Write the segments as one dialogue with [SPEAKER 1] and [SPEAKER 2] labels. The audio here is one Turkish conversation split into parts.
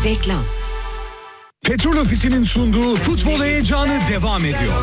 [SPEAKER 1] Reklam.
[SPEAKER 2] Petrol Ofisi'nin sunduğu futbol heyecanı devam ediyor.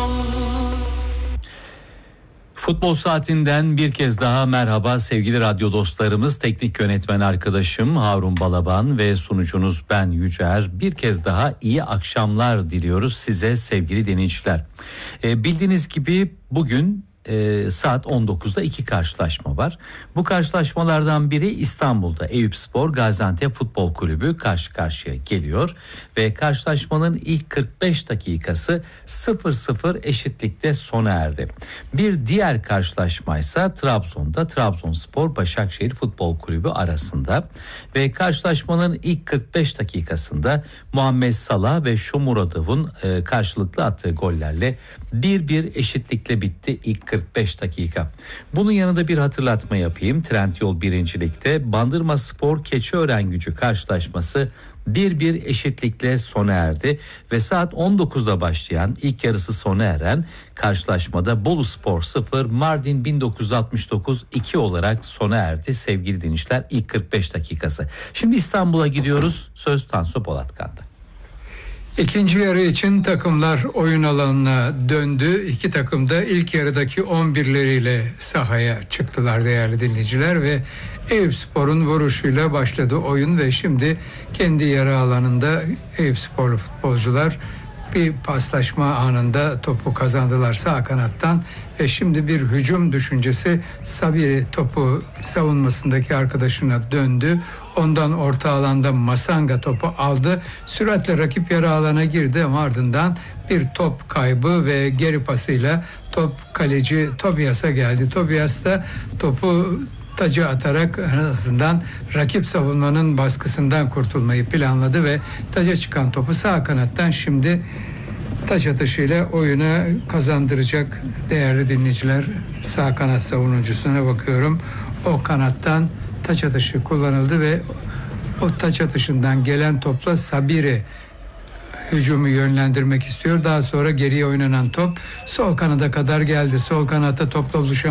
[SPEAKER 3] Futbol saatinden bir kez daha merhaba sevgili radyo dostlarımız. Teknik yönetmen arkadaşım Harun Balaban ve sunucunuz ben Yücer. Bir kez daha iyi akşamlar diliyoruz size sevgili dinleyiciler. Bildiğiniz gibi bugün saat 19'da 2 karşılaşma var. Bu karşılaşmalardan biri İstanbul'da Eyüpspor Gaziantep Futbol Kulübü karşı karşıya geliyor ve karşılaşmanın ilk 45 dakikası 0-0 eşitlikte sona erdi. Bir diğer karşılaşma ise Trabzon'da Trabzonspor Başakşehir Futbol Kulübü arasında ve karşılaşmanın ilk 45 dakikasında Muhammed Salah ve Shomurodov'un karşılıklı attığı gollerle 1-1 eşitlikle bitti ilk 45 dakika. Bunun yanında bir hatırlatma yapayım. Trendyol birincilikte Bandırmaspor Keçiörengücü karşılaşması 1-1 eşitlikle sona erdi ve saat 19'da başlayan ilk yarısı sona eren karşılaşmada Boluspor 0 Mardin 1969 2 olarak sona erdi sevgili dinleyiciler ilk 45 dakikası. Şimdi İstanbul'a gidiyoruz. Söz Tansu Polatkan'da.
[SPEAKER 4] İkinci yarı için takımlar oyun alanına döndü. İki takım da ilk yarıdaki 11'leriyle sahaya çıktılar değerli dinleyiciler ve Eyüpspor'un vuruşuyla başladı oyun ve şimdi kendi yarı alanında Eyüpsporlu futbolcular bir paslaşma anında topu kazandılar sağ kanattan ve şimdi bir hücum düşüncesi. Sabiri topu savunmasındaki arkadaşına döndü. Ondan orta alanda Masanga topu aldı. Süratle rakip yarı alana girdi ama ardından bir top kaybı ve geri pasıyla top kaleci Tobias'a geldi. Tobias da topu tacı atarak en azından rakip savunmanın baskısından kurtulmayı planladı ve taca çıkan topu sağ kanattan şimdi taç atışıyla oyuna kazandıracak değerli dinleyiciler. Sağ kanat savunucusuna bakıyorum. O kanattan taç atışı kullanıldı ve o taç atışından gelen topla Sabiri hücumu yönlendirmek istiyor. Daha sonra geriye oynanan top sol kanada kadar geldi. Sol kanatta topla buluşan